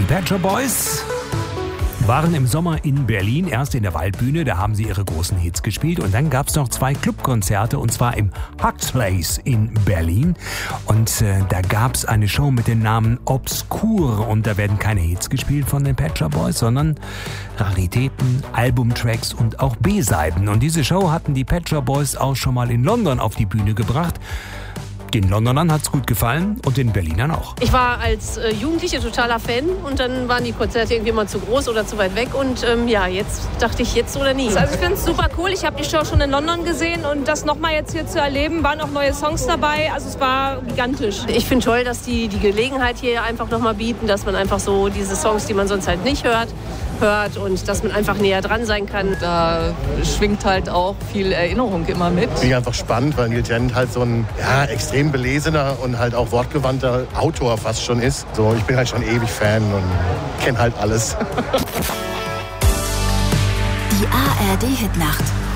Pet Shop Boys waren im Sommer in Berlin, erst in der Waldbühne, da haben sie ihre großen Hits gespielt und dann gab es noch 2 Clubkonzerte und zwar im Hux Place in Berlin und da gab es eine Show mit dem Namen Obscure und da werden keine Hits gespielt von den Pet Shop Boys, sondern Raritäten, Albumtracks und auch B-Seiten und diese Show hatten die Pet Shop Boys auch schon mal in London auf die Bühne gebracht. Den Londonern hat's gut gefallen und den Berlinern auch. Ich war als Jugendliche totaler Fan und dann waren die Konzerte irgendwie mal zu groß oder zu weit weg und jetzt dachte ich, jetzt oder nie. Also ich finde es super cool. Ich habe die Show schon in London gesehen und das nochmal jetzt hier zu erleben, waren auch neue Songs dabei. Also es war gigantisch. Ich finde toll, dass die Gelegenheit hier einfach nochmal bieten, dass man einfach so diese Songs, die man sonst halt nicht hört und dass man einfach näher dran sein kann. Da schwingt halt auch viel Erinnerung immer mit. Finde ich einfach spannend, weil Neil Tennant halt so ein extrem belesener und halt auch wortgewandter Autor fast schon ist. So, ich bin halt schon ewig Fan und kenne halt alles. Die ARD Hitnacht